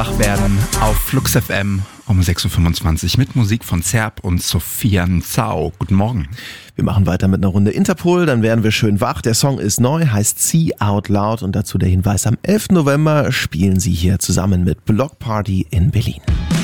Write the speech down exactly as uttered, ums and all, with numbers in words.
wach werden auf Flux F M um sechs Uhr fünfundzwanzig mit Musik von Zerb und Sophia Nzau. Guten Morgen. Wir machen weiter mit einer Runde Interpol, dann werden wir schön wach. Der Song ist neu, heißt See Out Loud und dazu der Hinweis, am elften November spielen sie hier zusammen mit Block Party in Berlin.